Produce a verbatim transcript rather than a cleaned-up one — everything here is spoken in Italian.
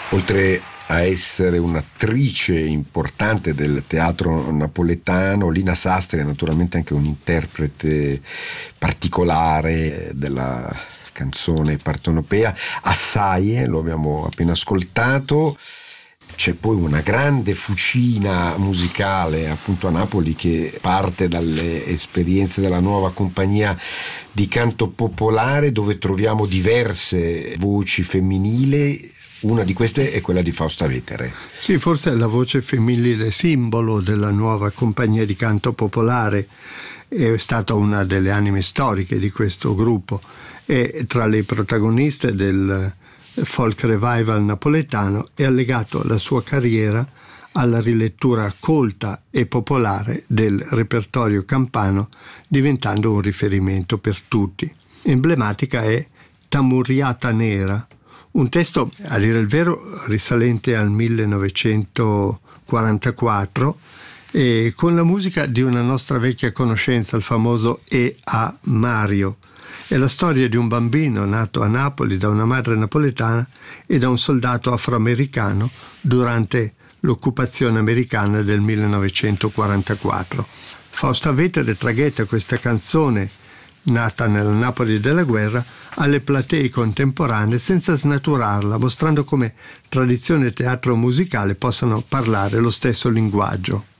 Oltre a essere un'attrice importante del teatro napoletano, Lina Sastri è naturalmente anche un interprete particolare della canzone partenopea. Assai, lo abbiamo appena ascoltato. C'è poi una grande fucina musicale appunto a Napoli che parte dalle esperienze della nuova compagnia di canto popolare, dove troviamo diverse voci femminili. Una di queste è quella di Fausta Vetere. Sì, forse è la voce femminile simbolo della nuova compagnia di canto popolare. È stata una delle anime storiche di questo gruppo. È tra le protagoniste del folk revival napoletano e ha legato la sua carriera alla rilettura colta e popolare del repertorio campano, diventando un riferimento per tutti. Emblematica è Tamurriata Nera, un testo, a dire il vero, risalente al millenovecentoquarantaquattro, e con la musica di una nostra vecchia conoscenza, il famoso E A Mario. È la storia di un bambino nato a Napoli da una madre napoletana e da un soldato afroamericano durante l'occupazione americana del millenovecentoquarantaquattro. Fausta Vetere traghetta questa canzone, nata nella Napoli della guerra, alle platee contemporanee senza snaturarla, mostrando come tradizione e teatro musicale possano parlare lo stesso linguaggio.